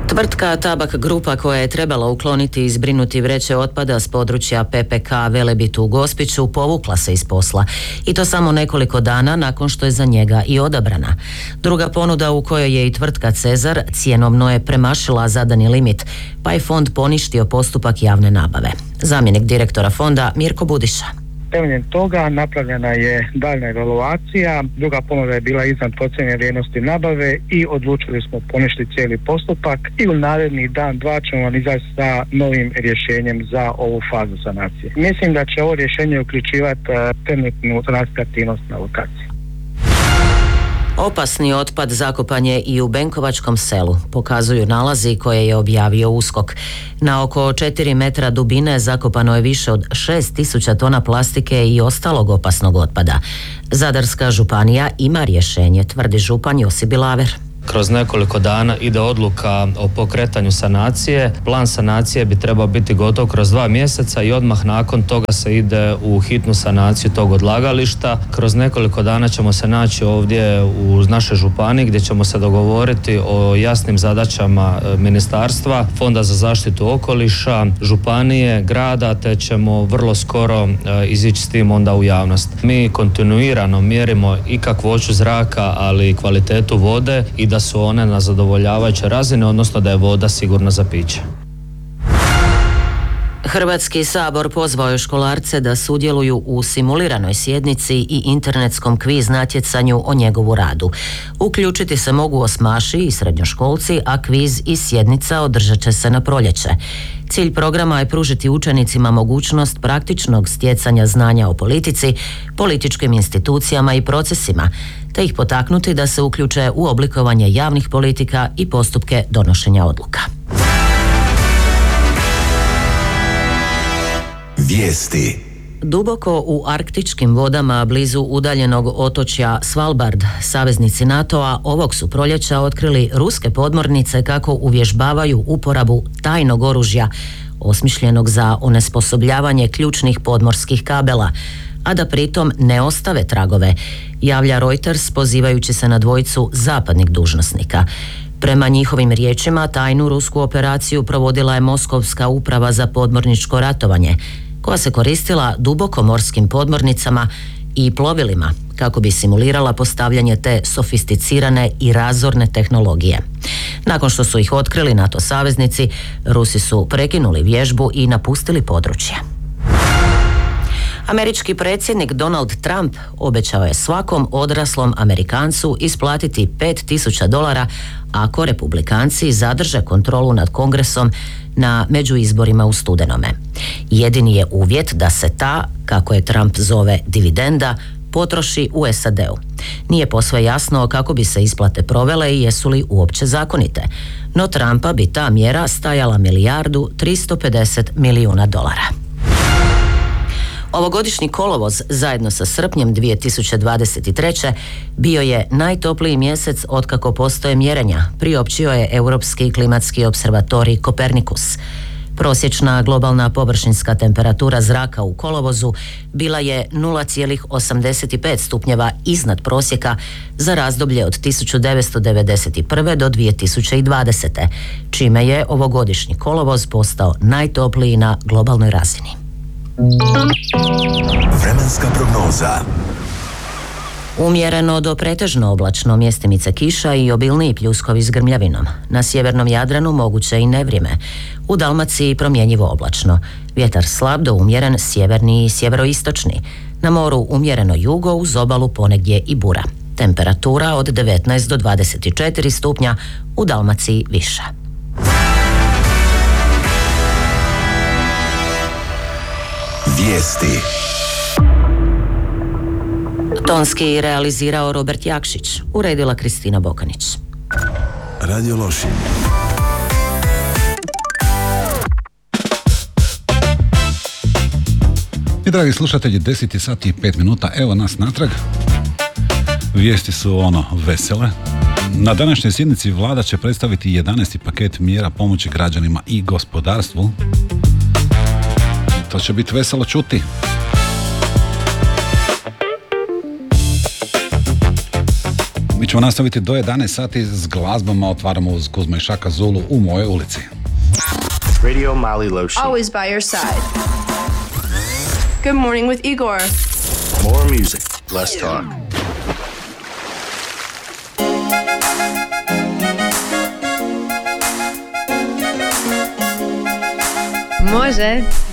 Tvrtka Tabak Grupa, koja je trebala ukloniti i zbrinuti vreće otpada s područja PPK Velebit u Gospiću, povukla se iz posla. I to samo nekoliko dana nakon što je za njega i odabrana. Druga ponuda, u kojoj je i tvrtka Cezar, cjenovno je premašila zadani limit, pa je fond poništio postupak javne nabave. Zamjenik direktora fonda Mirko Budiša. Temeljem toga napravljena je daljna evaluacija, druga ponuda je bila iznad procijenjene vrijednosti nabave i odlučili smo poništiti cijeli postupak i u naredni dan, dva ćemo vam izaći sa novim rješenjem za ovu fazu sanacije. Mislim da će ovo rješenje uključivati trenutnu sanacijsku aktivnost na lokaciji. Opasni otpad zakopan je i u Benkovačkom selu, pokazuju nalazi koje je objavio USKOK. Na oko 4 metra dubine zakopano je više od 6.000 tona plastike i ostalog opasnog otpada. Zadarska županija ima rješenje, tvrdi župan Josip Bilaver. Kroz nekoliko dana ide odluka o pokretanju sanacije. Plan sanacije bi trebao biti gotov kroz 2 mjeseca i odmah nakon toga se ide u hitnu sanaciju tog odlagališta. Kroz nekoliko dana ćemo se naći ovdje u našoj županiji gdje ćemo se dogovoriti o jasnim zadaćama ministarstva, Fonda za zaštitu okoliša, županije, grada, te ćemo vrlo skoro izići s tim onda u javnost. Mi kontinuirano mjerimo i kakvoću zraka, ali i kvalitetu vode i da su one na zadovoljavajućoj razini, odnosno da je voda sigurna za piće. Hrvatski sabor pozvao je školarce da sudjeluju u simuliranoj sjednici i internetskom kviz natjecanju o njegovu radu. Uključiti se mogu osmaši i srednjoškolci, a kviz i sjednica održat će se na proljeće. Cilj programa je pružiti učenicima mogućnost praktičnog stjecanja znanja o politici, političkim institucijama i procesima, te ih potaknuti da se uključe u oblikovanje javnih politika i postupke donošenja odluka. Vijesti. Duboko u arktičkim vodama blizu udaljenog otočja Svalbard, saveznici NATO-a ovog su proljeća otkrili ruske podmornice kako uvježbavaju uporabu tajnog oružja osmišljenog za onesposobljavanje ključnih podmorskih kabela, a da pritom ne ostave tragove, javlja Reuters pozivajući se na dvojicu zapadnih dužnosnika. Prema njihovim riječima, tajnu rusku operaciju provodila je Moskovska uprava za podmorničko ratovanje, koja se koristila dubokomorskim podmornicama i plovilima kako bi simulirala postavljanje te sofisticirane i razorne tehnologije. Nakon što su ih otkrili NATO saveznici, Rusi su prekinuli vježbu i napustili područje. Američki predsjednik Donald Trump obećao je svakom odraslom Amerikancu isplatiti $5.000 ako Republikanci zadrže kontrolu nad Kongresom na međuizborima u studenome. Jedini je uvjet da se ta, kako je Trump zove, dividenda, potroši u SAD-u. Nije posve jasno kako bi se isplate provele i jesu li uopće zakonite, no Trumpa bi ta mjera stajala $1.350.000.000. Ovogodišnji kolovoz zajedno sa srpnjem 2023. bio je najtopliji mjesec otkako postoje mjerenja, priopćio je Europski klimatski opservatorij Kopernikus. Prosječna globalna površinska temperatura zraka u kolovozu bila je 0,85 stupnjeva iznad prosjeka za razdoblje od 1991. do 2020. čime je ovogodišnji kolovoz postao najtopliji na globalnoj razini. Vremenska prognoza. Umjereno do pretežno oblačno, mjestimice kiša i obilniji pljuskovi s grmljavinom. Na sjevernom Jadranu moguće i nevrijeme. U Dalmaciji promjenjivo oblačno. Vjetar slab do umjeren sjeverni i sjeveroistočni. Na moru umjereno jugo, uz obalu ponegdje i bura. Temperatura od 19 do 24 stupnja, u Dalmaciji viša. Vijesti. Tonski realizirao Robert Jakšić, uredila Kristina Bokanić. Radio Lošinj. I dragi slušatelji, 10 sati i 5 minuta, evo nas natrag. Vijesti su vesele. Na današnjoj sjednici vlada će predstaviti 11. paket mjera pomoći građanima i gospodarstvu. To će biti veselo čuti. Mi ćemo nastaviti do 11 sati s glazbom, a otvaramo uz Kuzma i Šaka Zulu u mojoj ulici. Radio Mali Lotion. Always by your side. Good morning with Igor. More music, less talk. Može.